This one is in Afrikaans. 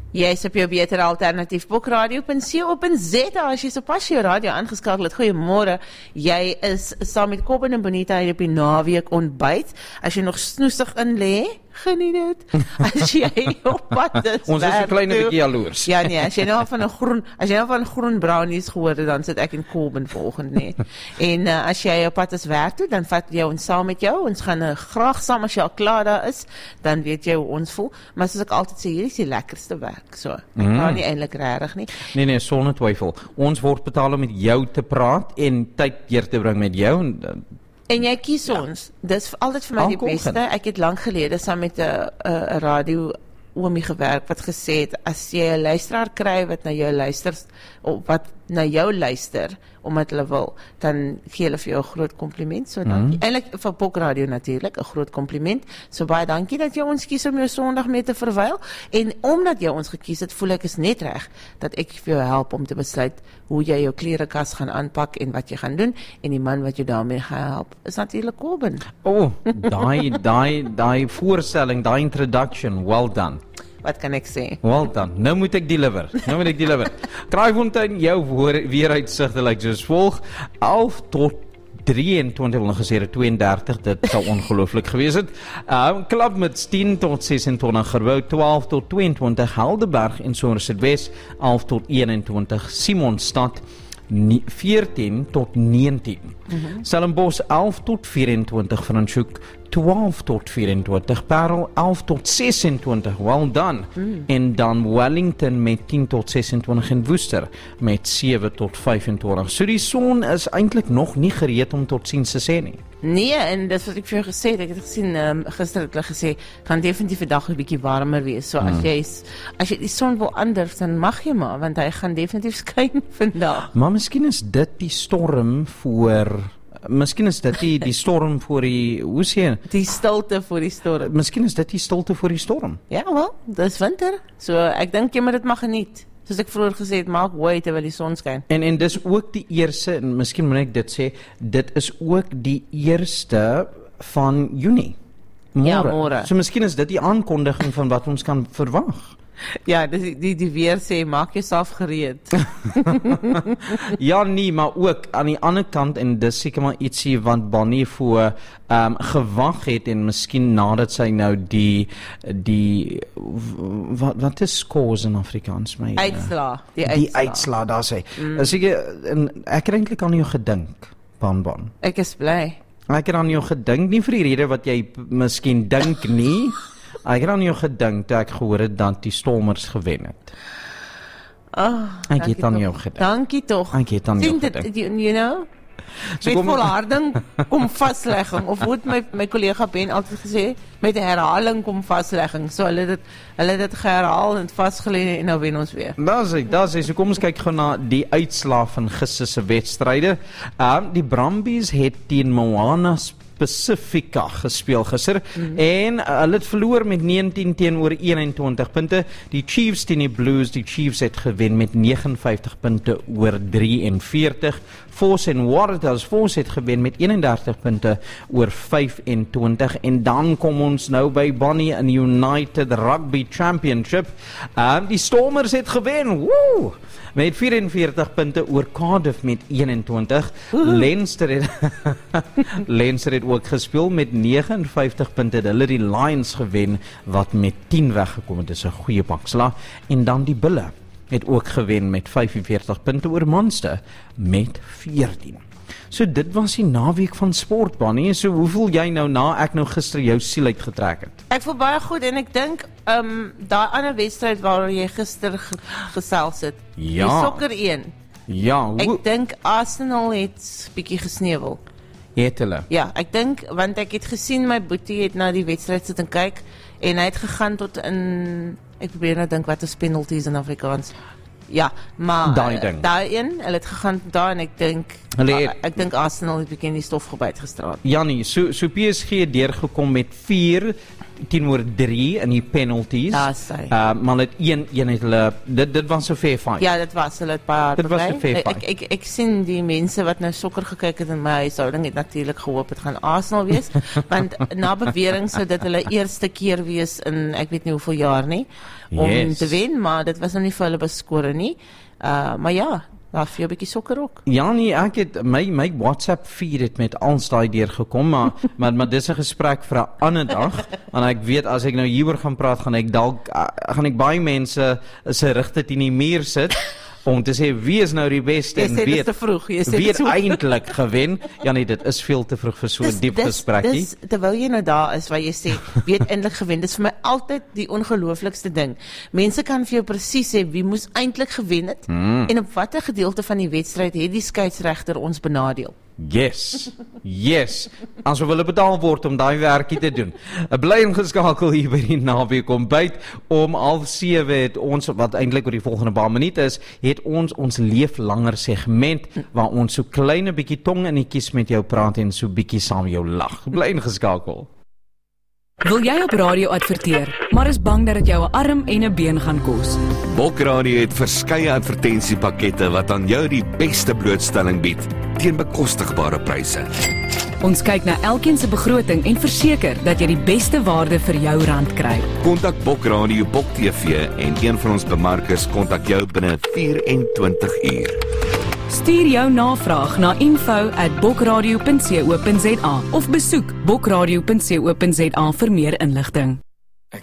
Jy is op jou beter alternatief Bokradio.co.za as jy sopas jou radio aangeskakel het. Goeiemôre. Jy is saam met Kobben en Bonita hier op die naweek ontbyt. As jy nog snoesig in lê, geniet dit. As jy op pad is. Ons is 'n klein bietjie jaloers. Ja nee, as jy nou van groen brownies gehoor het, dan sit ek in Kobben vanoggend nie. En as jy op pad is werk toe, dan vat jy ons saam met jou. Ons gaan graag saam as jy al klaar daar is, dan weet jy hoe ons voel. Maar soos ek altyd sê, hier is die lekkerste werk. So, ek kan nie eintlik regtig nie. Nee, sonder twyfel. Ons word betaal om met jou te praat en tyd deur te bring met jou. En jy kies ons. Dis altyd vir my die beste. Ek het lank gelede saam met 'n radio oomie gewerk wat gesê het, as jy 'n luisteraar kry wat na jou luister, of wat na jou luister, omdat hulle wil, dan gee hulle vir jou 'n groot kompliment. So dankie. Eintlik vir Bokradio natuurlik 'n groot kompliment. So baie dankie dat jy ons kies om jou Sondag mee te verwyl. En omdat jy ons gekies het, voel ek is net reg dat ek vir jou help om te besluit hoe jy jou klerekas gaan aanpak en wat jy gaan doen. En die man wat jou daarmee gaan help is natuurlik Kobben. Daai voorstelling, daai introduction, well done. Wat kan ek sê? Well done. Nou moet ek deliver. Kraaifontein, jou weeruitsigte lyk soos volg. 11 tot 23, wil gesê 32, dit sou ongelooflik gewees het. Klap met 10 tot 26 Gerwou, 12 tot 22 Helderberg en Somersetwes, 11 tot 21 Simonstad, 14 tot 19. Stellenbosch 11 tot 24 Franschhoek, 12 tot 24 Parel, 11 tot 26, well done. En dan Wellington met 10 tot 26 en Woester met 7 tot 25. So die son is eintlik nog nie gereed om tot siens te sê nie. Nee, en dis wat ek vir jou gesê het. Ek het gesien, gister het hulle gesê, gaan definitief vandag 'n bietjie warmer wees. So as jy die son wil anders, dan mag jy maar, want hy gaan definitief skyn vandag. Maar miskien is dit die storm voor... Miskien is dit die storm voor die... Hoe sê jy? Die stilte voor die storm. Miskien is dit die stilte voor die storm. Ja, wel, dis winter. So ek dink jy moet dit maar geniet. Soos ek vroeër gesê het, maak mooi terwyl die son skyn. En dis ook die eerste, en miskien moet ek dit sê, dit is ook die eerste van Junie. Môre. Ja, môre. So miskien is dit die aankondiging van wat ons kan verwag. Ja, die weer sê, maak jouself gereed. Ja, nee, maar ook aan die ander kant, en dis seker maar ietsie wat Bonnie voor gewag het, en miskien nadat sy nou wat is scores in Afrikaans? Uitslaa. Die uitslaa, daar sê. Ek het eintlik aan jou gedink, Bon. Ek is bly. Ek het aan jou gedink, nie vir die rede wat jy miskien dink nie. Ek het aan jou gedink toe ek gehoor het dat die Stormers gewen het. Ek het aan jou gedink. Dankie tog. Ek het aan jou gedink. You know? So met volharding kom vaslegging, of hoe het my kollega Ben altyd gesê, met herhaling kom vaslegging. So hulle het dit geherhaal en vasgelê en nou wen ons weer. Daar is. So kom ons kyk gou na die uitslae van gister se wedstryde. Die Brumbies het teen Moana Pacifica gespeel gister en hulle het verloor met 19 teenoor 21 punte. Die Chiefs teen die Blues, die Chiefs het gewen met 59 punte oor 43. Force en Waratahs, Force het gewen met 31 punte oor 25 en dan kom ons nou by Bonnie in United Rugby Championship. Die Stormers het gewen. Woe! Met 44 punte oor Cardiff met 21. Leinster het ook gespeel met 59 punte. Hulle die Lions gewen wat met 10 weggekom het. Dis 'n goeie pakslag. En dan die Bulle het ook gewen met 45 punte oor Munster met 14. So dit was die naweek van sport, Bonnie. So hoe voel jy nou na ek nou gister jou siel uitgetrek het? Ek voel baie goed en ek dink daai ander wedstryd waar jy gister gesels het. Ja. Die sokker 1. Ja, ek dink Arsenal het bietjie gesneuwel. Het hulle? Ja, ek dink want ek het gesien my boetie het na die wedstryd sit en kyk en hy het gegaan tot in ek probeer nou dink wat is penalties in Afrikaans. Ja, maar daai een, hulle het gegaan daar en ek dink Arsenal het bietjie in die stof gebyt gisterand. Ja nee, so PSG het deurgekom met 4 teenoor 3 in die penalties. Maar net een het hulle dit was 'n fair fight. Ja, dit was hulle 'n paar. Dit was 'n fair fight. Ek sien die mense wat nou sokker gekyk het in my huishouding het natuurlik gehoop dit gaan Arsenal wees, want na bewering sou dit hulle eerste keer wees in ek weet nie hoeveel jaar nie om te wen, maar dit was nou nie vir hulle beskore nie. Maar ja, daar vir 'n bietjie sokker ook. Ja nee, ek het my WhatsApp feed het met al daai deurgekom, maar dis 'n gesprek vir 'n ander dag. Want ek weet as ek nou hieroor gaan praat, gaan ek baie mense se rigte teen die muur sit om te sê wie is nou die beste en wie het eintlik gewen. Ja nee, dit is veel te vroeg vir so 'n diep gesprekkie. Terwyl jy nou daar is waar jy sê wie het eintlik gewen, dis vir my altyd die ongelooflikste ding. Mense kan vir jou presies sê wie moes eintlik gewen het en op watter gedeelte van die wedstryd het die skeieregter ons benadeel. Yes. As hulle betaal word om daai werkie te doen. Bly ingeskakel hier by die naweek ontbyt om 6:30 het ons wat eintlik oor die volgende paar minute is, het ons leef langer segment waar ons so klein bietjie tong in die kies met jou praat en so bietjie saam jou lag. Bly ingeskakel. Wil jy op radio adverteer, maar is bang dat dit jou 'n arm en 'n been gaan kos? Bokradio het verskeie advertensiepakkette wat aan jou die beste blootstelling bied teen bekostigbare pryse. Ons kyk na elkeen se begroting en verseker dat jy die beste waarde vir jou rand kry. Kontak Bokradio Bok TV en een van ons bemarkers kontak jou binne 24 uur. Stuur jou navraag na info@bokradio.co.za of besoek bokradio.co.za vir meer inligting.